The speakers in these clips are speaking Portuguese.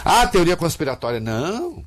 Ah, teoria conspiratória. Não.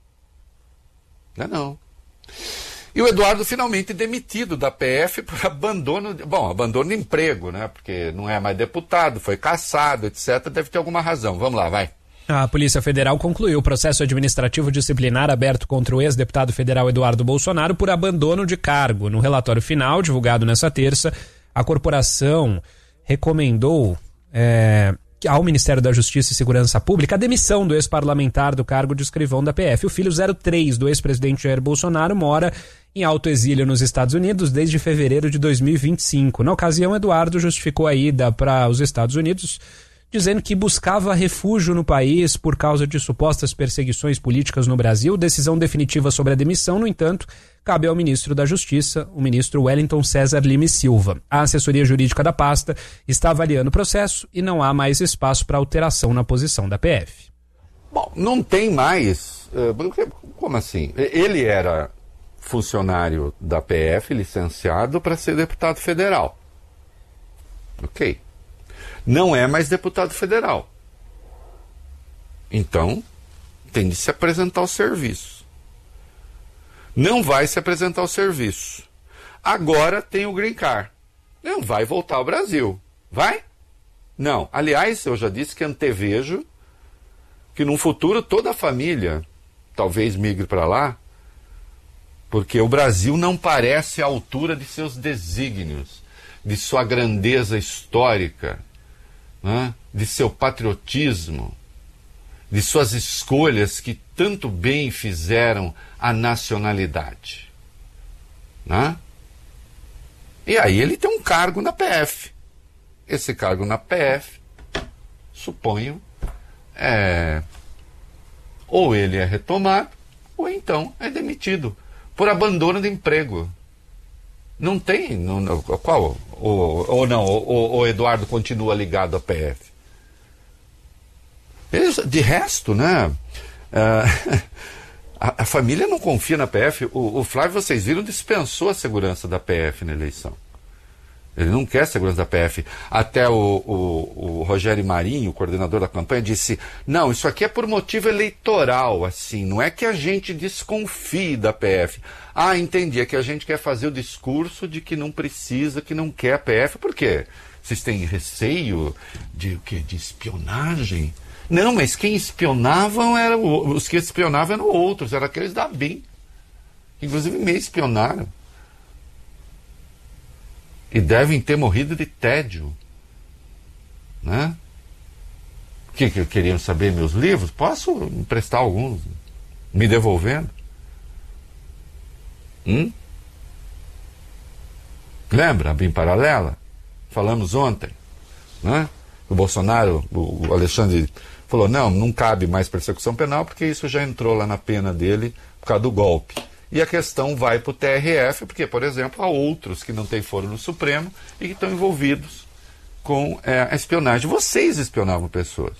Não. E o Eduardo finalmente demitido da PF por abandono de emprego, né? Porque não é mais deputado, foi cassado, etc. Deve ter alguma razão. Vamos lá, vai. A Polícia Federal concluiu o processo administrativo disciplinar aberto contra o ex-deputado federal Eduardo Bolsonaro por abandono de cargo. No relatório final, divulgado nessa terça, a corporação recomendou ao Ministério da Justiça e Segurança Pública a demissão do ex-parlamentar do cargo de escrivão da PF. O filho 03 do ex-presidente Jair Bolsonaro mora em alto exílio nos Estados Unidos desde fevereiro de 2025. Na ocasião, Eduardo justificou a ida para os Estados Unidos, dizendo que buscava refúgio no país por causa de supostas perseguições políticas no Brasil. Decisão definitiva sobre a demissão, no entanto, cabe ao ministro da Justiça, o ministro Wellington César Lima e Silva. A assessoria jurídica da pasta está avaliando o processo e não há mais espaço para alteração na posição da PF. Bom, não tem mais. Como assim? Ele era funcionário da PF, licenciado para ser deputado federal. Ok. Não é mais deputado federal. Então, tem de se apresentar ao serviço. Não vai se apresentar ao serviço. Agora tem o Green Card. Não vai voltar ao Brasil. Vai? Não. Aliás, eu já disse que antevejo que num futuro toda a família talvez migre para lá, porque o Brasil não parece à altura de seus desígnios, de sua grandeza histórica, né? De seu patriotismo, de suas escolhas que tanto bem fizeram à nacionalidade. Né? E aí ele tem um cargo na PF. Esse cargo na PF, suponho, ou ele é retomado, ou então é demitido por abandono de emprego. Não tem, qual? Ou não, o Eduardo continua ligado à PF. De resto, né? A família não confia na PF. O Flávio, vocês viram, dispensou a segurança da PF na eleição. Ele não quer a segurança da PF. Até o Rogério Marinho, o coordenador da campanha, disse: não, isso aqui é por motivo eleitoral, assim, não é que a gente desconfie da PF. Ah, entendi, é que a gente quer fazer o discurso de que não precisa, que não quer a PF. Por quê? Vocês têm receio de o quê? De espionagem? Não, mas quem espionavam os que espionavam eram outros, eram aqueles da BIM. Inclusive me espionaram. E devem ter morrido de tédio. Né? O que queriam saber? Meus livros? Posso emprestar alguns, me devolvendo? Lembra a BIM paralela? Falamos ontem. Né? O Bolsonaro, o Alexandre, falou: não cabe mais persecução penal, porque isso já entrou lá na pena dele por causa do golpe. E a questão vai para o TRF, porque, por exemplo, há outros que não têm foro no Supremo e que estão envolvidos com a espionagem. Vocês espionavam pessoas.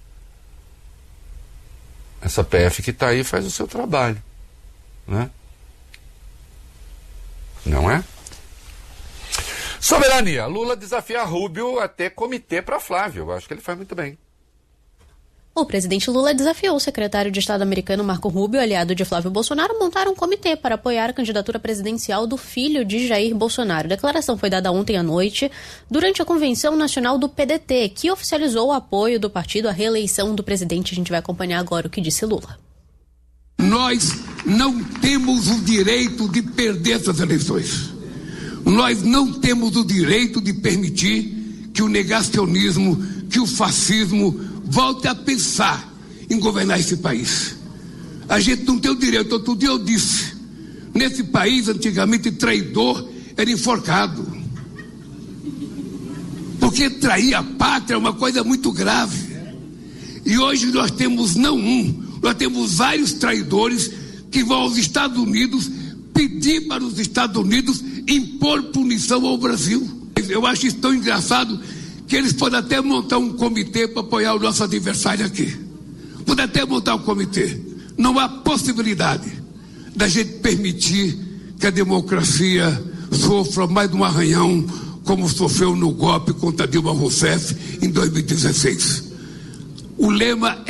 Essa PF que está aí faz o seu trabalho. Né? Não é? Soberania. Lula desafia Rubio a ter comitê para Flávio. Eu acho que ele faz muito bem. O presidente Lula desafiou o secretário de Estado americano Marco Rubio, aliado de Flávio Bolsonaro, a montar um comitê para apoiar a candidatura presidencial do filho de Jair Bolsonaro. A declaração foi dada ontem à noite durante a convenção nacional do PDT, que oficializou o apoio do partido à reeleição do presidente. A gente vai acompanhar agora o que disse Lula. Nós não temos o direito de perder essas eleições. Nós não temos o direito de permitir que o negacionismo, que o fascismo volte a pensar em governar esse país. A gente não tem o direito. Outro dia eu disse: nesse país, antigamente, traidor era enforcado. Porque trair a pátria é uma coisa muito grave. E hoje nós temos nós temos vários traidores que vão aos Estados Unidos pedir para os Estados Unidos impor punição ao Brasil. Eu acho isso tão engraçado que eles podem até montar um comitê para apoiar o nosso adversário aqui. Podem até montar um comitê. Não há possibilidade da gente permitir que a democracia sofra mais um arranhão como sofreu no golpe contra Dilma Rousseff em 2016. O lema é